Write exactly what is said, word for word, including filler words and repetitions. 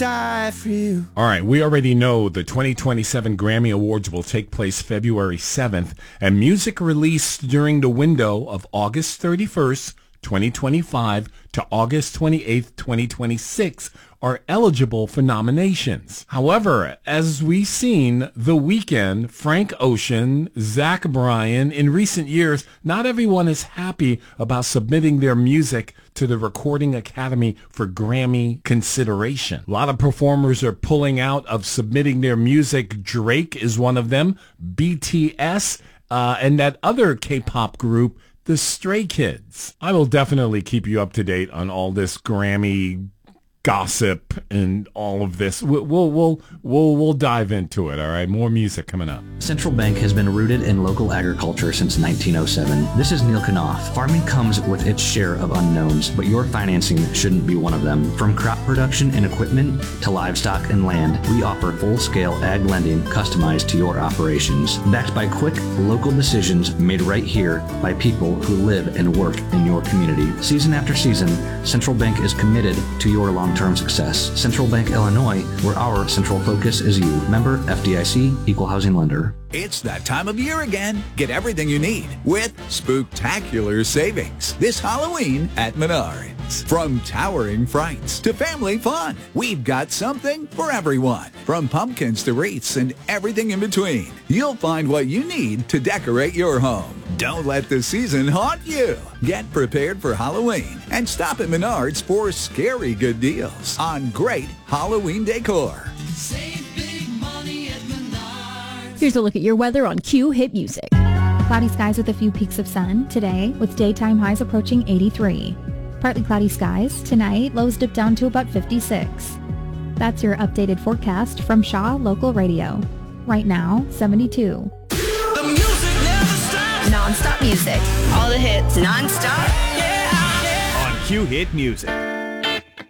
die for you. All right, we already know the twenty twenty-seven Grammy Awards will take place February seventh, and music released during the window of August thirty-first, twenty twenty-five to August twenty-eighth, twenty twenty-six are eligible for nominations. However, as we've seen, The Weeknd, Frank Ocean, Zach Bryan, in recent years, not everyone is happy about submitting their music to the Recording Academy for Grammy consideration. A lot of performers are pulling out of submitting their music. Drake is one of them, B T S, uh, and that other K-pop group, the Stray Kids. I will definitely keep you up to date on all this Grammy gossip and all of this. We'll, we'll we'll we'll we'll dive into it. All right, more music coming up. Central Bank has been rooted in local agriculture since nineteen oh seven. This is Neil Knopf. Farming comes with its share of unknowns, but your financing shouldn't be one of them. From crop production and equipment to livestock and land, we offer full-scale ag lending customized to your operations. Backed by quick, local decisions made right here by people who live and work in your community. Season after season, Central Bank is committed to your long term success. Central Bank Illinois, where our central focus is you. Member F D I C, Equal Housing Lender. It's that time of year again. Get everything you need with spooktacular savings this Halloween at Menards. From towering frights to family fun, we've got something for everyone. From pumpkins to wreaths and everything in between, you'll find what you need to decorate your home. Don't let the season haunt you. Get prepared for Halloween and stop at Menards for scary good deals on great Halloween decor. Save big money at Menards. Here's a look at your weather on Q Hit Music. Cloudy skies with a few peaks of sun today, with daytime highs approaching eighty-three. Partly cloudy skies tonight, lows dip down to about fifty-six. That's your updated forecast from Shaw Local Radio. Right now, seventy-two. The music never stops. Non-stop music. All the hits. Non-stop. Yeah, yeah. On Q Hit Music.